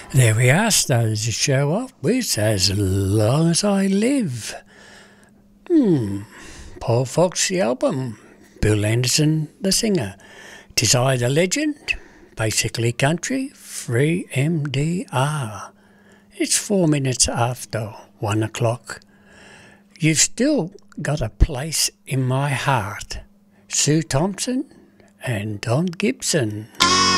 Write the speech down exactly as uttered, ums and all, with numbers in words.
There we are, started the show off with As Long As I Live. Hmm, Paul Fox, the album. Bill Anderson, the singer. Tis I, the legend. Basically country, three M D R. It's four minutes after one o'clock. You've still got a place in my heart. Sue Thompson and Don Gibson.